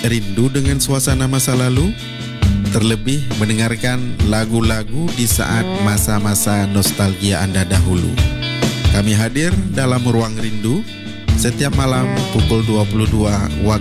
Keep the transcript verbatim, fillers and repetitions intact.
rindu dengan suasana masa lalu? Terlebih mendengarkan lagu-lagu di saat masa-masa nostalgia Anda dahulu. Kami hadir dalam Ruang Rindu setiap malam pukul dua puluh dua waktu